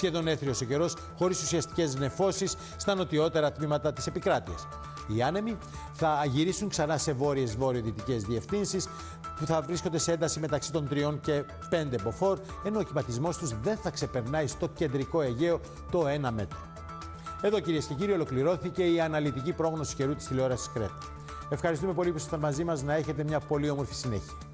σχεδόν έθριος ο καιρός, χωρίς ουσιαστικές νεφώσεις στα νοτιότερα τμήματα της επικράτειας. Οι άνεμοι θα γυρίσουν ξανά σε βόρειες-βορειοδυτικές διευθύνσεις, που θα βρίσκονται σε ένταση μεταξύ των 3 και 5 μποφόρ, ενώ ο κυματισμός τους δεν θα ξεπερνάει στο κεντρικό Αιγαίο το 1 μέτρο. Εδώ, κυρίες και κύριοι, ολοκληρώθηκε η αναλυτική πρόγνωση καιρού της τηλεόρασης Κρέτα. Ευχαριστούμε πολύ που ήσασταν μαζί μας. Να έχετε μια πολύ όμορφη συνέχεια.